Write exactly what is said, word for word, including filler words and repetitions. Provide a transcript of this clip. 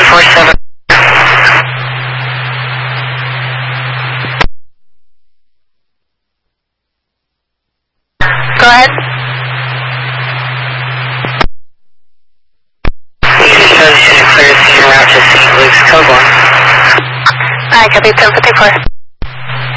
one four seven. Go ahead. Easy seven clear, clear route to Saint Luke's, code one. Alright, copy ten fifty-four.